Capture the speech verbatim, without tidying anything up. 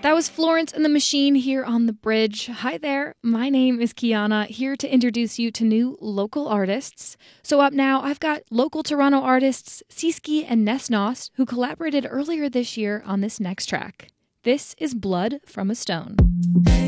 That was Florence and the Machine here on The Bridge. Hi there, my name is Kiana, here to introduce you to new local artists. So up now, I've got local Toronto artists Siski and Nesnos, who collaborated earlier this year on this next track. This is Blood from a Stone.